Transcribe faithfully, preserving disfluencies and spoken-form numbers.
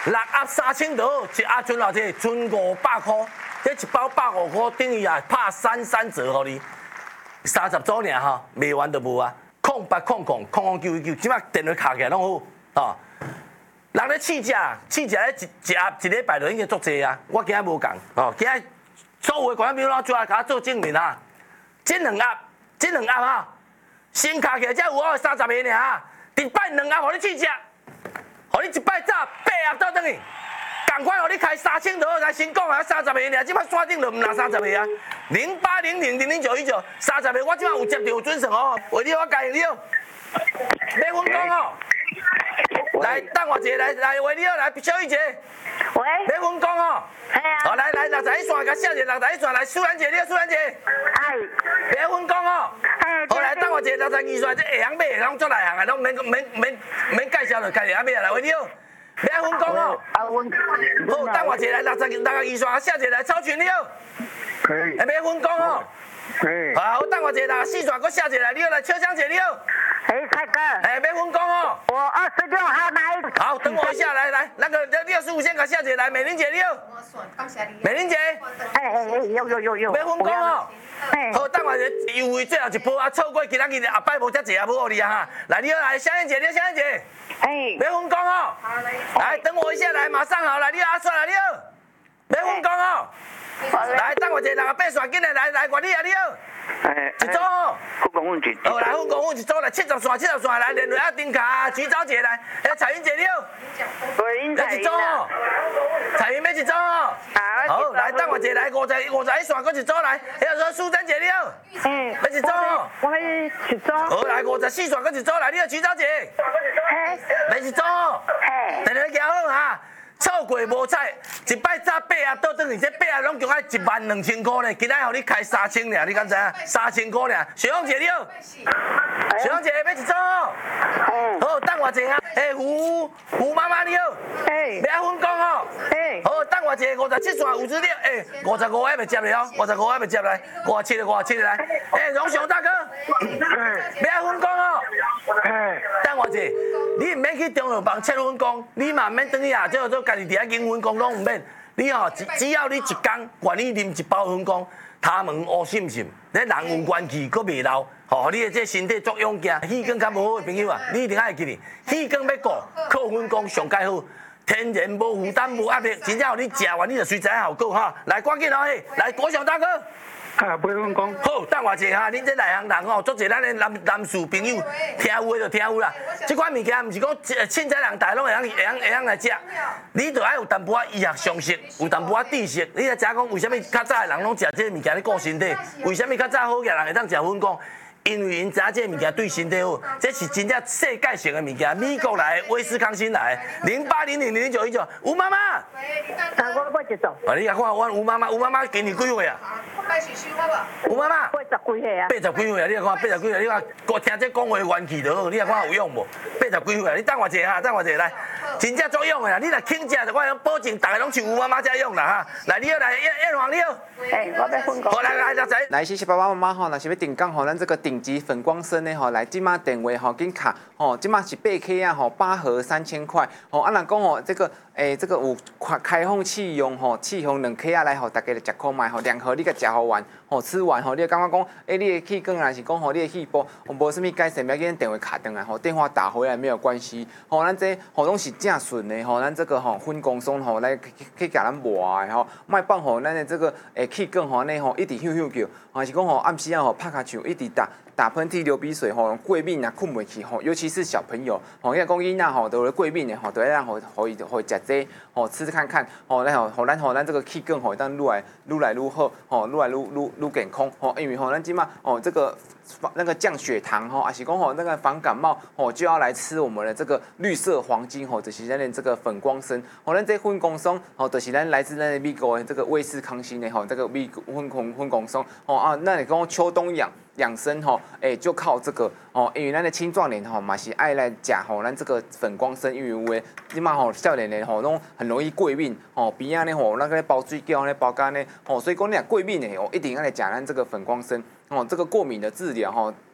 六盒三千多，一盒剩偌济？剩五百块。这一包百五块，等于啊拍三三折，互你三十组尔吼，卖完就无啊。空八空空空空九一九，即摆电话卡起来拢好哦。人咧试食，试食咧一一盒一礼拜就已经足济啊。我今仔无共哦，今仔所有的观众朋友做来甲我做证明啊。这两盒，这两盒哈，先卡起来才有我三十个尔，一摆两盒互你试食，互你一摆早八盒倒转去。赶快，互你开三千多，来先讲啊，三十个尔，即摆山顶就毋拿三十个啊。零八零零零零九一九，三十个，我即摆有接到有准算哦。为你我教你了，买分工哦。来，等我一下，来来，为你哦，来小雨姐。 喂。 买分工哦。 系啊。 好，来来，六十一线，甲写者六十一线，来，苏兰姐，你好，苏兰姐。 系。 买分工哦。 系。 好，来，等我一下，六十二线，这下行买的拢足内行啊，拢免免免免介绍了，家己下买来，为你好。买分工哦。 啊，阮。 好，等我一下来，六十六十二线，写者来，超群你好。 可以。 来，买分工哦。 可以。 好，等我一下六十四线，搁写者来，你好，来，秋香姐你好。 嘿，蔡哥。 哎，买分工哦。 我二十六号来。 好，等我一下，来来，那个六十五线，甲写者来，美玲姐你好。美玲姐。 哎哎哎，有有有有。 买分工哦。 嘿。 好，等我一下优惠最后一波啊，错过今仔日后摆无遮济啊，无互你啊哈。来，你好，来，香燕姐，你好，香燕姐。 哎。 买分工哦。来，等我一下，来，马上好，来，你好，阿帅来，你好。买分工哦。来，等我一下，六十八线紧来，来来，我你啊，你好。 哎， 一组哦。 不讲阮一。 好，来，分工阮一组来，七十线，七十线来，连瑞啊，丁卡，徐小姐来，哎，彩云姐你好。 喂，英要一组哦。彩云要一组哦。好，来，等我一下，来，五十五十一线，搁一组来，哎，说苏珍姐你好。 嗯。 要一组哦。 我要一组。 好，来，五十四线，搁一组来，你好，徐小姐。 嘿。 要一组哦。 嘿。 电话交好哈。错过无彩，一摆早八啊，倒转去，这八啊拢共爱一万两千块呢。今仔互你开三千尔，你敢知影？三千块尔。雪芳姐你好，雪芳姐要一组哦。好，等我一下。诶，胡胡妈妈你好。 嘿。 要分工哦。 嘿。 好，等我一下，五十七线五十六，诶，五十五还未接来哦，五十五还未接来，五十七的五十七的来。诶，荣雄大哥，要分工哦。等我一下，你唔免去中药房切分工，你嘛唔免等去下晝做家己伫遐拣分工拢唔免。你吼只只要你一工愿意啉一包分工，他们乌信信，你人有元气，佫袂老，吼，你的这身体作用行，气管较无好的朋友啊，你一定爱记哩，气管要顾，靠分工上介好。天然无负担无压力，真正互你食完你就随知影效果哈。来，赶紧哦嘿，来国祥大哥。 啊，不用讲。 好，等我一下哈，恁这内行人吼，足侪咱的男男士朋友听有的就听有啦。这款物件毋是讲凊彩人大拢会晓会晓会晓来食，你着爱有淡薄仔医学常识，有淡薄仔知识，你才知影讲为虾米较早的人拢食这物件咧顾身体，为虾米较早好嘅人会当食粉讲？因为因知影这物件对身体好，这是真正世界性的物件，美国来的，威斯康星来的，零八零零零九一九，吴妈妈。 啊，我买一组。 啊，你甲看，我吴妈妈，吴妈妈今年几岁啊？吴妈妈。 八十几岁啊。 八十几岁啊！你甲看八十几岁，你看我听这讲话元气就好，你甲看有用无？八十几岁啊！你等我一下哈，等我一下来，真正作用的啦！你若轻食的，我保证大家拢像吴妈妈这样啦哈。来，你好，来燕燕皇你好。 哎，我要分工。 好，来来来，来。 来，谢谢爸爸妈妈吼，若是要订购吼，咱这个顶级粉光参的吼，来即马电话吼，紧卡吼，即马是八 K 啊吼，八盒三千块吼，啊，若讲吼这个诶、欸，这个有开开放试用吼，试用两 K 啊来吼，大家就食看卖吼，两盒你甲食好完吼，吃完吼，你就感觉讲，诶、欸，你的气管还是讲吼，你的气波，无什么改善，不要紧，电话卡转来吼，电话打回来没有关系吼，咱这吼拢是正顺的吼，咱这个吼分光松吼来去去甲咱磨的吼，莫放吼咱的这个诶气管吼呢吼一直咻咻叫，还是讲吼暗时啊吼拍卡球一直打。打喷嚏、流鼻水吼，过敏啊、困袂去吼，尤其是小朋友吼，因为讲囡仔吼都有过敏的吼，都要让吼可以可以食这吼吃吃看看吼，然后吼咱吼咱这个气更吼，当愈来愈来愈好吼，愈来愈愈愈健康吼，因为吼咱即马哦这个。那个降血糖哈，还是讲吼那个防感冒吼，就要来吃我们的这个绿色黄金吼，就是咱的这个粉光参。吼，咱这粉光松吼，就是咱来自咱的美国的这个威斯康星的吼，这个美粉粉粉光松吼啊，那你讲秋冬养养生吼，哎、欸，就靠这个哦，因为咱的青壮年吼嘛是爱来食吼，咱这个粉光参，因为有诶，即马吼少年的吼，拢很容易过敏吼，鼻啊呢吼，那个包水饺呢包干呢吼，所以讲你若过敏的哦，一定要来食咱这个粉光参。哦，这个过敏的治疗哈，